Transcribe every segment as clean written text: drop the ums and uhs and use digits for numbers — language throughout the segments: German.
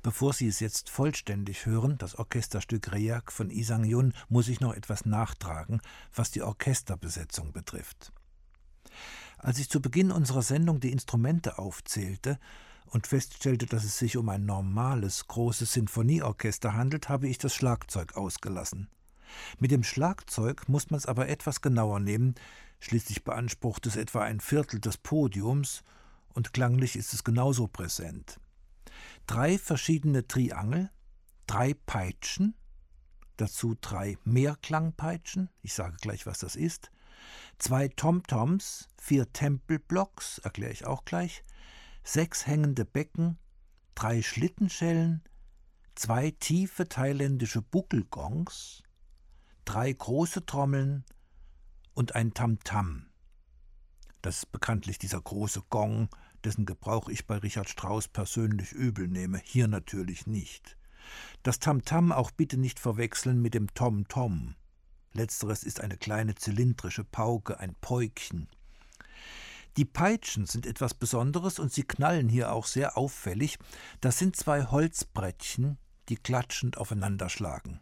Bevor Sie es jetzt vollständig hören, das Orchesterstück Reak von Lee Sang-yun, muss ich noch etwas nachtragen, was die Orchesterbesetzung betrifft. Als ich zu Beginn unserer Sendung die Instrumente aufzählte und feststellte, dass es sich um ein normales, großes Sinfonieorchester handelt, habe ich das Schlagzeug ausgelassen. Mit dem Schlagzeug muss man es aber etwas genauer nehmen, schließlich beansprucht es etwa ein Viertel des Podiums und klanglich ist es genauso präsent. 3 verschiedene Triangel, 3 Peitschen, dazu 3 Mehrklangpeitschen, ich sage gleich, was das ist, 2 Tomtoms, 4 Tempelblocks, erkläre ich auch gleich, 6 hängende Becken, 3 Schlittenschellen, 2 tiefe thailändische Buckelgongs, 3 große Trommeln und ein Tamtam. Das ist bekanntlich dieser große Gong, dessen Gebrauch ich bei Richard Strauss persönlich übel nehme, hier natürlich nicht. Das Tamtam auch bitte nicht verwechseln mit dem Tom-Tom. Letzteres ist eine kleine zylindrische Pauke, ein Päukchen. Die Peitschen sind etwas Besonderes und sie knallen hier auch sehr auffällig. Das sind 2 Holzbrettchen, die klatschend aufeinander schlagen.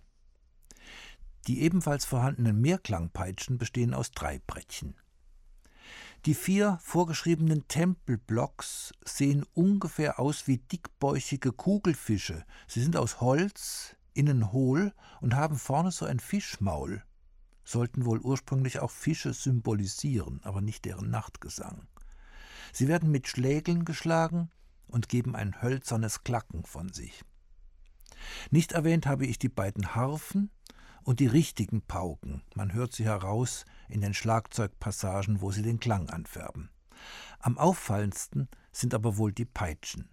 Die ebenfalls vorhandenen Mehrklangpeitschen bestehen aus 3 Brettchen. Die 4 vorgeschriebenen Tempelblocks sehen ungefähr aus wie dickbäuchige Kugelfische. Sie sind aus Holz, innen hohl und haben vorne so ein Fischmaul. Sollten wohl ursprünglich auch Fische symbolisieren, aber nicht deren Nachtgesang. Sie werden mit Schlägeln geschlagen und geben ein hölzernes Klacken von sich. Nicht erwähnt habe ich die beiden Harfen und die richtigen Pauken. Man hört sie heraus in den Schlagzeugpassagen, wo sie den Klang anfärben. Am auffallendsten sind aber wohl die Peitschen.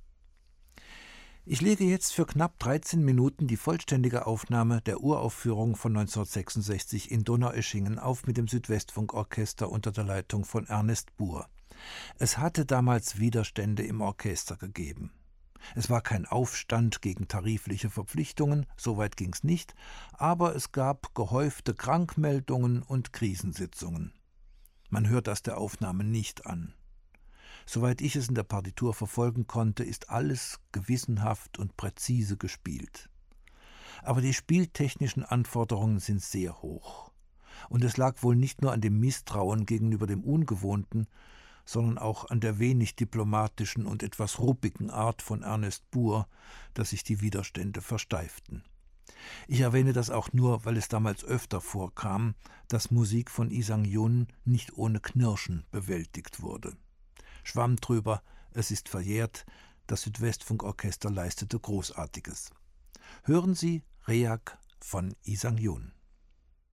Ich lege jetzt für knapp 13 Minuten die vollständige Aufnahme der Uraufführung von 1966 in Donaueschingen auf mit dem Südwestfunkorchester unter der Leitung von Ernest Buhr. Es hatte damals Widerstände im Orchester gegeben. Es war kein Aufstand gegen tarifliche Verpflichtungen, soweit ging's nicht, aber es gab gehäufte Krankmeldungen und Krisensitzungen. Man hört das der Aufnahme nicht an. Soweit ich es in der Partitur verfolgen konnte, ist alles gewissenhaft und präzise gespielt. Aber die spieltechnischen Anforderungen sind sehr hoch. Und es lag wohl nicht nur an dem Misstrauen gegenüber dem Ungewohnten, sondern auch an der wenig diplomatischen und etwas ruppigen Art von Ernest Buhr, dass sich die Widerstände versteiften. Ich erwähne das auch nur, weil es damals öfter vorkam, dass Musik von Lee Sang-yun nicht ohne Knirschen bewältigt wurde. Schwamm drüber, es ist verjährt, das Südwestfunkorchester leistete Großartiges. Hören Sie Reak von Lee Sang-yun.